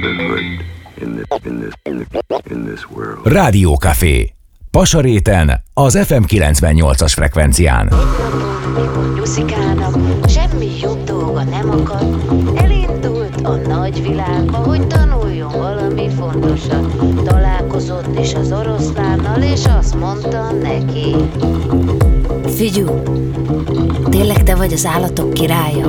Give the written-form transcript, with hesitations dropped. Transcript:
motherhood in this world. Rádiókafé. Pasaréten, az FM 98-as frekvencián. Nyuszikának semmi jobb dolga nem akad. Elindult a nagy világba, hogy tanuljon valami fontosat. Találkozott is az oroszlánnal, és azt mondta neki: Figyú, tényleg te vagy az állatok királya?